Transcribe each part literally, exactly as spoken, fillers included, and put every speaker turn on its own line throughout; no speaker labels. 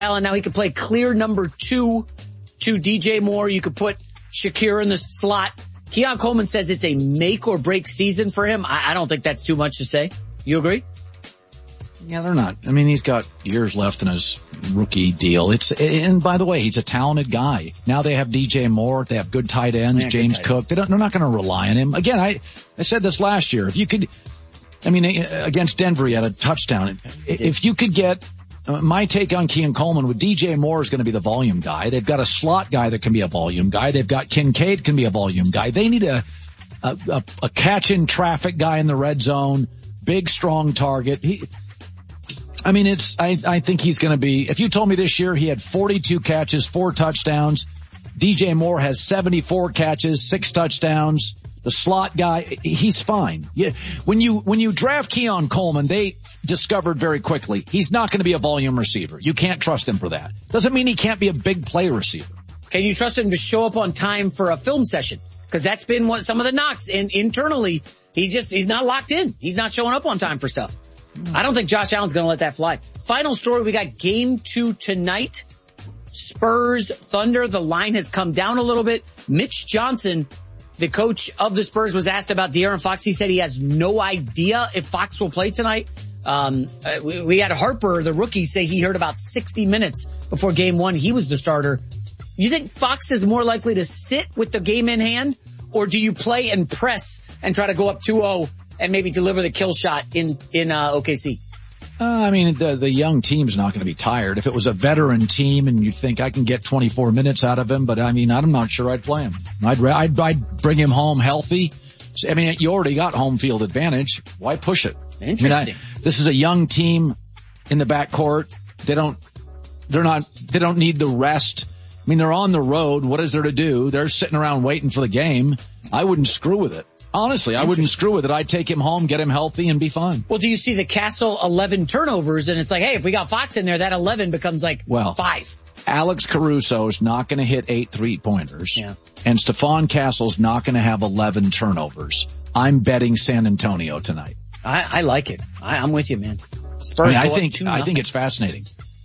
Allen. Now he could play clear number two to D J Moore. You could put Shakir in the slot. Keon Coleman says it's a make or break season for him. I, I don't think that's too much to say. You agree?
Yeah, they're not. I mean, he's got years left in his rookie deal. It's, and by the way, he's a talented guy. Now they have D J Moore. They have good tight ends, yeah, James tight Cook. Ends. They don't, they're not going to rely on him. Again, I, I said this last year. If you could, I mean, against Denver, he had a touchdown. If you could get, uh, my take on Keon Coleman with D J Moore is going to be the volume guy. They've got a slot guy that can be a volume guy. They've got Kincaid can be a volume guy. They need a, a, a, a catch in traffic guy in the red zone, big, strong target. He, I mean, it's, I, I think he's going to be, if you told me this year he had forty-two catches, four touchdowns, D J Moore has seventy-four catches, six touchdowns, the slot guy, he's fine. Yeah, when you, when you draft Keon Coleman, they discovered very quickly he's not going to be a volume receiver. You can't trust him for that. Doesn't mean he can't be a big play receiver.
Can you trust him to show up on time for a film session? Because that's been what some of the knocks, and internally, he's just, he's not locked in. He's not showing up on time for stuff. I don't think Josh Allen's going to let that fly. Final story, we got game two tonight. Spurs, Thunder. The line has come down a little bit. Mitch Johnson, the coach of the Spurs, was asked about De'Aaron Fox. He said he has no idea if Fox will play tonight. Um, we, we had Harper, the rookie, say he heard about sixty minutes before game one. He was the starter. You think Fox is more likely to sit with the game in hand, or do you play and press and try to go up two oh? And maybe deliver the kill shot in, in, uh, O K C?
Uh, I mean, the, the young team's not going to be tired. If it was a veteran team and you think I can get twenty-four minutes out of him, but I mean, I'm not sure I'd play him. I'd, I'd, I'd bring him home healthy. I mean, you already got home field advantage. Why push it?
Interesting.
I mean, I, this is a young team in the backcourt. They don't, they're not, they don't need the rest. I mean, they're on the road. What is there to do? They're sitting around waiting for the game. I wouldn't screw with it. Honestly, I wouldn't screw with it. I'd take him home, get him healthy, and be fine.
Well, do you see the Castle eleven turnovers, and it's like, hey, if we got Fox in there, that eleven becomes like
well,
five.
Alex Caruso's not going to hit eight three-pointers,
yeah.
and Stephon Castle's not going to have eleven turnovers. I'm betting San Antonio tonight.
I, I like it. I, I'm with you, man. Spurs
I, mean,
go
I think
up two
I think it's fascinating.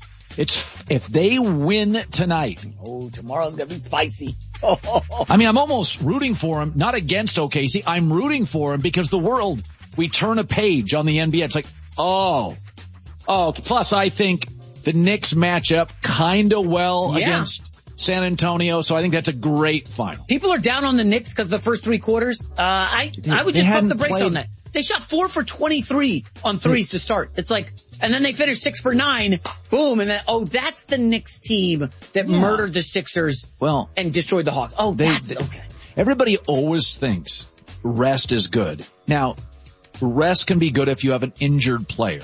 It's if they win tonight.
Oh, tomorrow's gonna be spicy.
I mean, I'm almost rooting for him, not against O K C. I'm rooting for him because the world, we turn a page on the N B A. It's like, oh, oh. Plus, I think the Knicks match up kind of well
yeah.
against San Antonio, so I think that's a great final.
People are down on the Knicks because the first three quarters. Uh, I they, I would just pump the brakes played. on that. They shot four for twenty-three on threes to start. It's like, and then they finished six for nine. Boom. And then, oh, that's the Knicks team that yeah. murdered the Sixers
well,
and destroyed the Hawks. Oh,
they,
that's
they,
okay.
Everybody always thinks rest is good. Now, rest can be good if you have an injured player.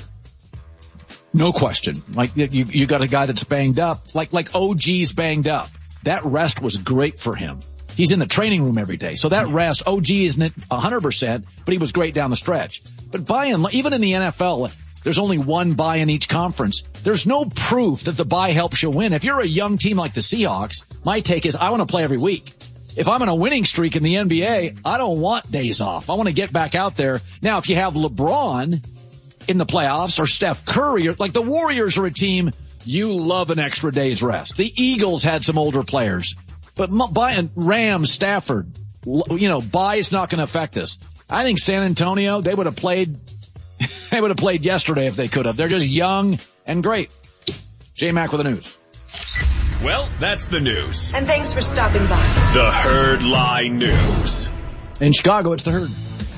No question. Like you, you got a guy that's banged up, like, like O G's banged up. That rest was great for him. He's in the training room every day. So that rest, O G isn't one hundred percent, but he was great down the stretch. But by and large, even in the N F L, there's only one bye in each conference. There's no proof that the bye helps you win. If you're a young team like the Seahawks, my take is I want to play every week. If I'm on a winning streak in the N B A, I don't want days off. I want to get back out there. Now, if you have LeBron in the playoffs or Steph Curry, or, like the Warriors are a team, you love an extra day's rest. The Eagles had some older players. But by Rams, Stafford, you know, bye is not going to affect us. I think San Antonio, they would have played, they would have played yesterday if they could have. They're just young and great. J-Mac with the news.
Well, that's the news.
And thanks for stopping by.
The Herd Lie News.
In Chicago, it's the Herd.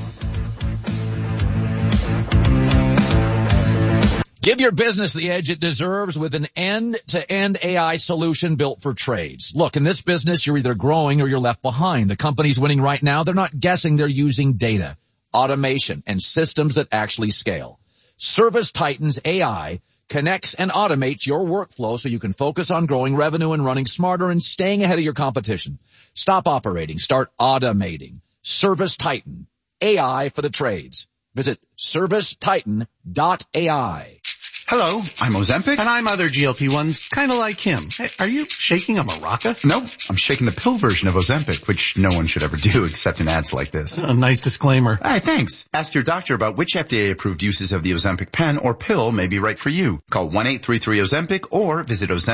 Give your business the edge it deserves with an end-to-end A I solution built for trades. Look, in this business, you're either growing or you're left behind. The companies winning right now, they're not guessing, they're using data, automation, and systems that actually scale. ServiceTitan's A I connects and automates your workflow so you can focus on growing revenue and running smarter and staying ahead of your competition. Stop operating. Start automating. ServiceTitan. A I for the trades. Visit service titan dot A I.
Hello, I'm Ozempic.
And I'm other G L P ones, kind of like him. Hey, are you shaking a maraca?
No, I'm shaking the pill version of Ozempic, which no one should ever do except in ads like this.
A nice disclaimer.
Hey, thanks. Ask your doctor about which F D A-approved uses of the Ozempic pen or pill may be right for you. Call one eight three three Ozempic or visit Ozempic.